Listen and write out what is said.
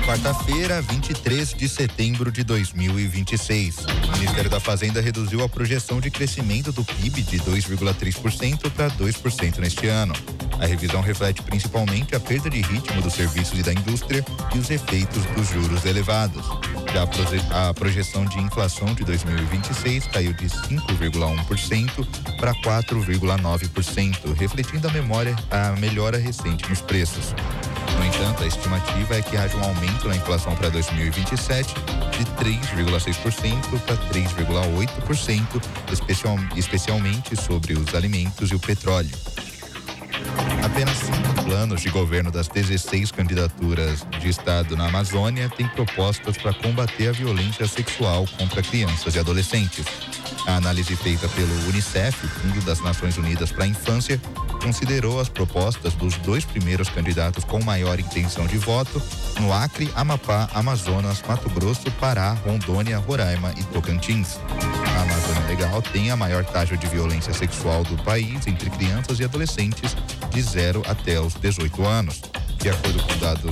Quarta-feira, 23 de setembro de 2026. O Ministério da Fazenda reduziu a projeção de crescimento do PIB de 2,3% para 2% neste ano. A revisão reflete principalmente a perda de ritmo dos serviços e da indústria e os efeitos dos juros elevados. Já a projeção de inflação de 2026 caiu de 5,1% para 4,9%, refletindo a melhora recente nos preços. No entanto, a estimativa é que haja um aumento na inflação para 2027 de 3,6% para 3,8%, especialmente sobre os alimentos e o petróleo. Apenas 5 planos de governo das 16 candidaturas de Estado na Amazônia têm propostas para combater a violência sexual contra crianças e adolescentes. A análise feita pelo Unicef, Fundo das Nações Unidas para a Infância, considerou as propostas dos 2 primeiros candidatos com maior intenção de voto no Acre, Amapá, Amazonas, Mato Grosso, Pará, Rondônia, Roraima e Tocantins. A Amazônia Legal tem a maior taxa de violência sexual do país entre crianças e adolescentes de 0 até os 18 anos. De acordo com dados